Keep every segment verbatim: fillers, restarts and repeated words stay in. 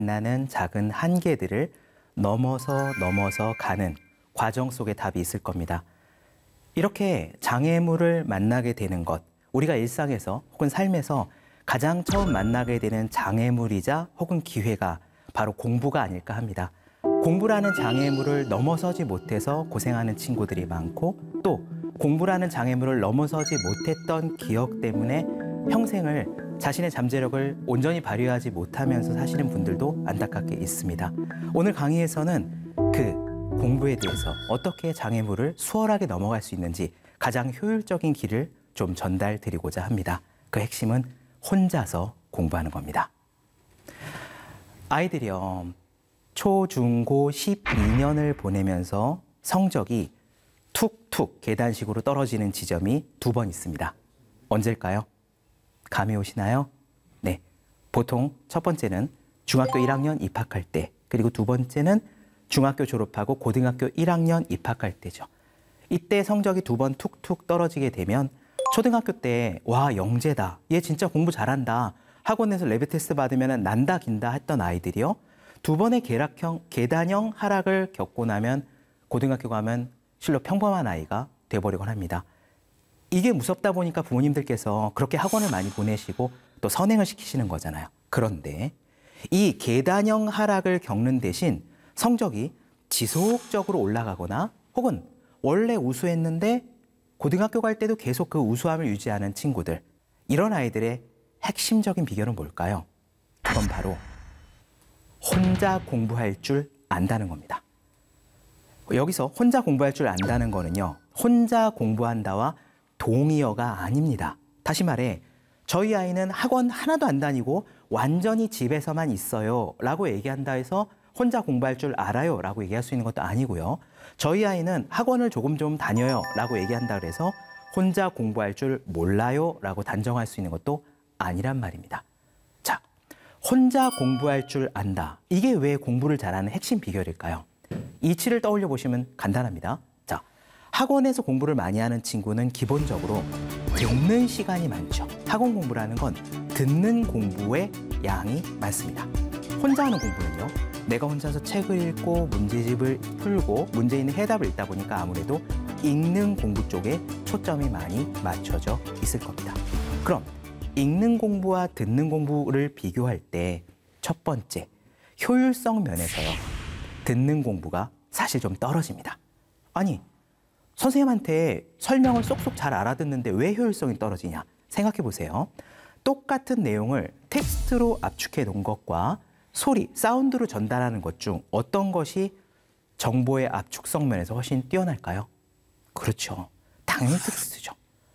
만나는 작은 한계들을 넘어서 넘어서 가는 과정 속에 답이 있을 겁니다. 이렇게 장애물을 만나게 되는 것, 우리가 일상에서 혹은 삶에서 가장 처음 만나게 되는 장애물이자 혹은 기회가 바로 공부가 아닐까 합니다. 공부라는 장애물을 넘어서지 못해서 고생하는 친구들이 많고, 또 공부라는 장애물을 넘어서지 못했던 기억 때문에 평생을 자신의 잠재력을 온전히 발휘하지 못하면서 사시는 분들도 안타깝게 있습니다. 오늘 강의에서는 그 공부에 대해서 어떻게 장애물을 수월하게 넘어갈 수 있는지 가장 효율적인 길을 좀 전달드리고자 합니다. 그 핵심은 혼자서 공부하는 겁니다. 아이들이요, 초, 중, 고 십이 년을 보내면서 성적이 툭툭 계단식으로 떨어지는 지점이 두 번 있습니다. 언제일까요? 감이 오시나요? 네, 보통 첫 번째는 중학교 일 학년 입학할 때, 그리고 두 번째는 중학교 졸업하고 고등학교 일 학년 입학할 때죠. 이때 성적이 두 번 툭툭 떨어지게 되면 초등학교 때 와, 영재다, 얘 진짜 공부 잘한다, 학원에서 레벨 테스트 받으면 난다 긴다 했던 아이들이요, 두 번의 계락형, 계단형 하락을 겪고 나면 고등학교 가면 실로 평범한 아이가 돼버리곤 합니다. 이게 무섭다 보니까 부모님들께서 그렇게 학원을 많이 보내시고 또 선행을 시키시는 거잖아요. 그런데 이 계단형 하락을 겪는 대신 성적이 지속적으로 올라가거나 혹은 원래 우수했는데 고등학교 갈 때도 계속 그 우수함을 유지하는 친구들, 이런 아이들의 핵심적인 비결은 뭘까요? 그건 바로 혼자 공부할 줄 안다는 겁니다. 여기서 혼자 공부할 줄 안다는 거는요, 혼자 공부한다와 동의어가 아닙니다. 다시 말해, 저희 아이는 학원 하나도 안 다니고 완전히 집에서만 있어요 라고 얘기한다 해서 혼자 공부할 줄 알아요 라고 얘기할 수 있는 것도 아니고요, 저희 아이는 학원을 조금 좀 다녀요 라고 얘기한다 그래서 혼자 공부할 줄 몰라요 라고 단정할 수 있는 것도 아니란 말입니다. 자, 혼자 공부할 줄 안다, 이게 왜 공부를 잘하는 핵심 비결일까요? 이치를 떠올려 보시면 간단합니다. 자, 학원에서 공부를 많이 하는 친구는 기본적으로 듣는 시간이 많죠. 학원 공부라는 건 듣는 공부의 양이 많습니다. 혼자 하는 공부는요, 내가 혼자서 책을 읽고 문제집을 풀고 문제 있는 해답을 읽다 보니까 아무래도 읽는 공부 쪽에 초점이 많이 맞춰져 있을 겁니다. 그럼 읽는 공부와 듣는 공부를 비교할 때 첫 번째, 효율성 면에서요, 듣는 공부가 사실 좀 떨어집니다. 아니, 선생님한테 설명을 쏙쏙 잘 알아듣는데 왜 효율성이 떨어지냐? 생각해 보세요. 똑같은 내용을 텍스트로 압축해 놓은 것과 소리, 사운드로 전달하는 것 중 어떤 것이 정보의 압축성 면에서 훨씬 뛰어날까요? 그렇죠. 당연히 텍스트죠.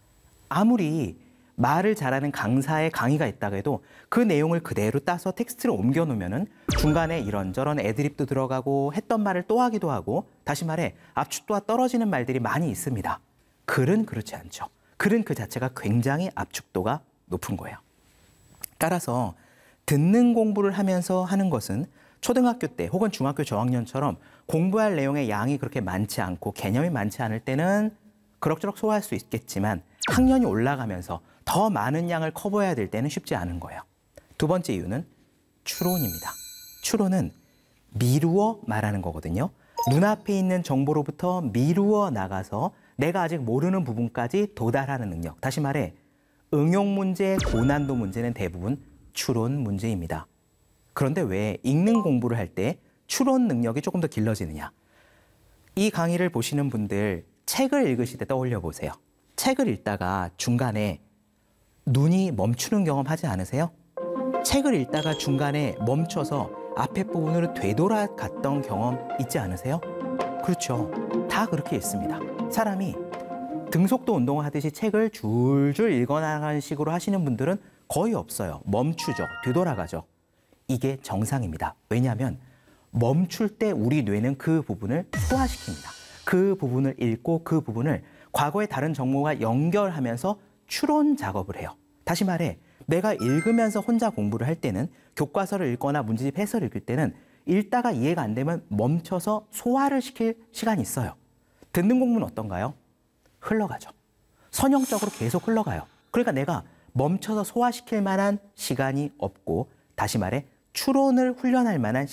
아무리 말을 잘하는 강사의 강의가 있다고 해도 그 내용을 그대로 따서 텍스트로 옮겨 놓으면은 중간에 이런저런 애드립도 들어가고 했던 말을 또 하기도 하고, 다시 말해 압축도가 떨어지는 말들이 많이 있습니다. 글은 그렇지 않죠. 글은 그 자체가 굉장히 압축도가 높은 거예요. 따라서 듣는 공부를 하면서 하는 것은 초등학교 때 혹은 중학교 저학년처럼 공부할 내용의 양이 그렇게 많지 않고 개념이 많지 않을 때는 그럭저럭 소화할 수 있겠지만 학년이 올라가면서 더 많은 양을 커버해야 될 때는 쉽지 않은 거예요. 두 번째 이유는 추론입니다. 추론은 미루어 말하는 거거든요. 눈앞에 있는 정보로부터 미루어 나가서 내가 아직 모르는 부분까지 도달하는 능력. 다시 말해 응용 문제, 고난도 문제는 대부분 추론 문제입니다. 그런데 왜 읽는 공부를 할 때 추론 능력이 조금 더 길러지느냐? 이 강의를 보시는 분들 책을 읽으실 때 떠올려 보세요. 책을 읽다가 중간에 눈이 멈추는 경험 하지 않으세요? 책을 읽다가 중간에 멈춰서 앞에 부분으로 되돌아갔던 경험 있지 않으세요? 그렇죠. 다 그렇게 있습니다. 사람이 등속도 운동을 하듯이 책을 줄줄 읽어나가는 식으로 하시는 분들은 거의 없어요. 멈추죠. 되돌아가죠. 이게 정상입니다. 왜냐하면 멈출 때 우리 뇌는 그 부분을 소화시킵니다. 그 부분을 읽고 그 부분을 과거의 다른 정보와 연결하면서 추론 작업을 해요. 다시 말해 내가 읽으면서 혼자 공부를 할 때는, 교과서를 읽거나 문제집 해설을 읽을 때는 읽다가 이해가 안 되면 멈춰서 소화를 시킬 시간이 있어요. 듣는 공부는 어떤가요? 흘러가죠. 선형적으로 계속 흘러가요. 그러니까 내가 멈춰서 소화시킬 만한 시간이 없고, 다시 말해 추론을 훈련할 만한